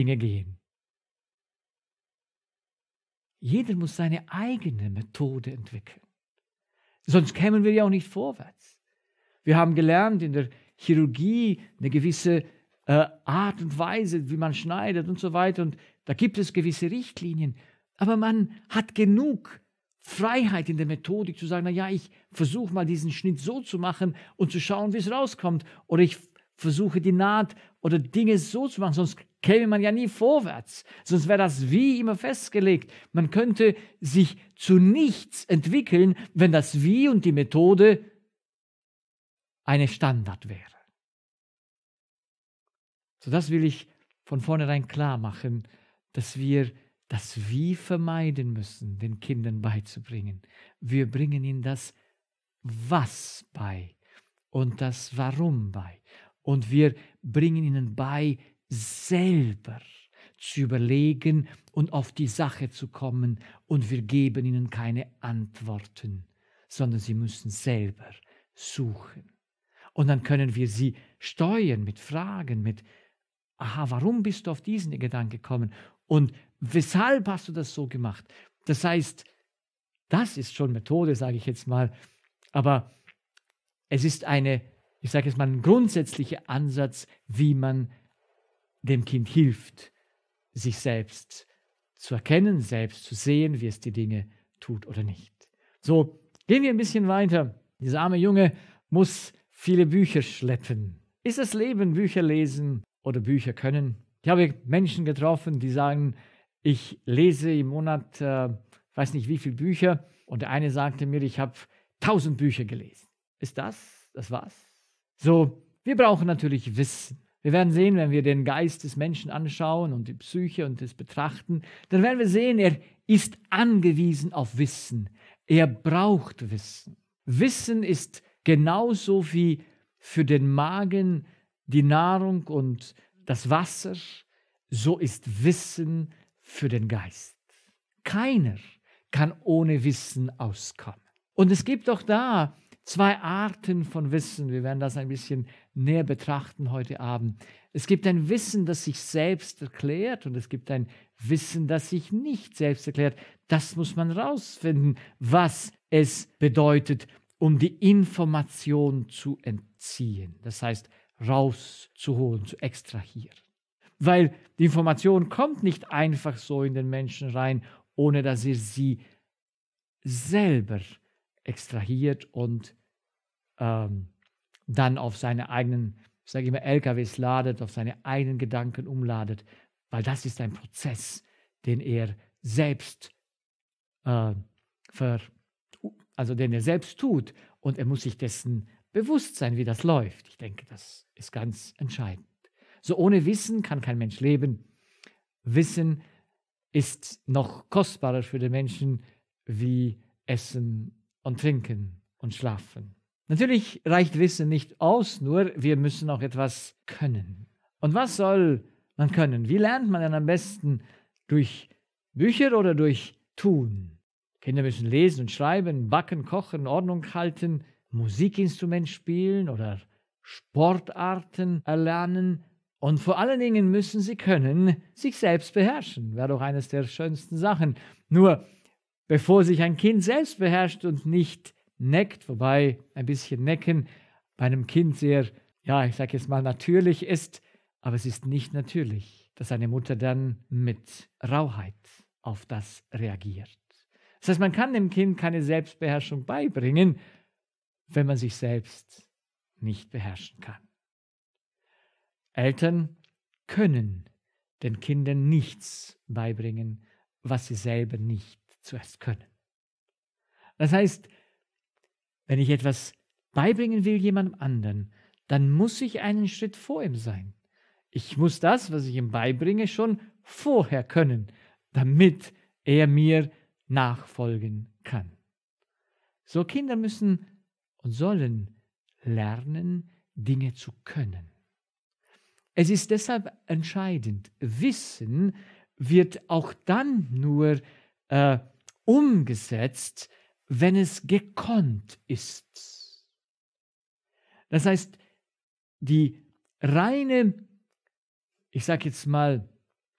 Dinge gehen. Jeder muss seine eigene Methode entwickeln. Sonst kämen wir ja auch nicht vorwärts. Wir haben gelernt in der Chirurgie eine gewisse Art und Weise, wie man schneidet und so weiter. Und da gibt es gewisse Richtlinien. Aber man hat genug Freiheit in der Methodik zu sagen, naja, ich versuche mal diesen Schnitt so zu machen und zu schauen, wie es rauskommt. Oder ich versuche die Naht oder Dinge so zu machen, sonst käme man ja nie vorwärts. Sonst wäre das Wie immer festgelegt. Man könnte sich zu nichts entwickeln, wenn das Wie und die Methode eine Standard wäre. So, das will ich von vornherein klar machen, dass wir das Wie vermeiden müssen, den Kindern beizubringen. Wir bringen ihnen das Was bei und das Warum bei. Und wir bringen ihnen bei, selber zu überlegen und auf die Sache zu kommen. Und wir geben ihnen keine Antworten, sondern sie müssen selber suchen. Und dann können wir sie steuern mit Fragen, mit aha, warum bist du auf diesen Gedanken gekommen? Und weshalb hast du das so gemacht? Das heißt, das ist schon Methode, sage ich jetzt mal, aber es ist ich sage jetzt mal, ein grundsätzlicher Ansatz, wie man dem Kind hilft, sich selbst zu erkennen, selbst zu sehen, wie es die Dinge tut oder nicht. So, gehen wir ein bisschen weiter. Dieser arme Junge muss viele Bücher schleppen. Ist das Leben Bücher lesen oder Bücher können? Ich habe Menschen getroffen, die sagen, ich lese im Monat, weiß nicht wie viele Bücher. Und der eine sagte mir, ich habe 1000 Bücher gelesen. Ist das war's? So, wir brauchen natürlich Wissen. Wir werden sehen, wenn wir den Geist des Menschen anschauen und die Psyche und das betrachten, dann werden wir sehen, er ist angewiesen auf Wissen. Er braucht Wissen. Wissen ist genauso wie für den Magen die Nahrung und das Wasser, so ist Wissen für den Geist. Keiner kann ohne Wissen auskommen. Und es gibt auch da zwei Arten von Wissen. Wir werden das ein bisschen näher betrachten heute Abend. Es gibt ein Wissen, das sich selbst erklärt und es gibt ein Wissen, das sich nicht selbst erklärt. Das muss man rausfinden, was es bedeutet, um die Information zu entziehen. Das heißt, rauszuholen, zu extrahieren. Weil die Information kommt nicht einfach so in den Menschen rein, ohne dass er sie selber extrahiert und dann auf seine eigenen, sage ich mal, LKWs ladet, auf seine eigenen Gedanken umladet, weil das ist ein Prozess, den er selbst den er selbst tut und er muss sich dessen bewusst sein, wie das läuft. Ich denke, das ist ganz entscheidend. So ohne Wissen kann kein Mensch leben. Wissen ist noch kostbarer für den Menschen wie Essen und Trinken und Schlafen. Natürlich reicht Wissen nicht aus, nur wir müssen auch etwas können. Und was soll man können? Wie lernt man denn am besten? Durch Bücher oder durch Tun? Kinder müssen lesen und schreiben, backen, kochen, Ordnung halten, Musikinstrument spielen oder Sportarten erlernen. Und vor allen Dingen müssen sie können, sich selbst beherrschen. Wäre doch eines der schönsten Sachen. Nur, bevor sich ein Kind selbst beherrscht und nicht neckt, wobei ein bisschen Necken bei einem Kind sehr, ich sage jetzt mal natürlich ist, aber es ist nicht natürlich, dass eine Mutter dann mit Rauheit auf das reagiert. Das heißt, man kann dem Kind keine Selbstbeherrschung beibringen, wenn man sich selbst nicht beherrschen kann. Eltern können den Kindern nichts beibringen, was sie selber nicht zuerst können. Das heißt, wenn ich etwas beibringen will jemandem anderen, dann muss ich einen Schritt vor ihm sein. Ich muss das, was ich ihm beibringe, schon vorher können, damit er mir nachfolgen kann. So Kinder müssen und sollen lernen, Dinge zu können. Es ist deshalb entscheidend, Wissen wird auch dann nur umgesetzt, wenn es gekonnt ist. Das heißt, die reine, ich sage jetzt mal,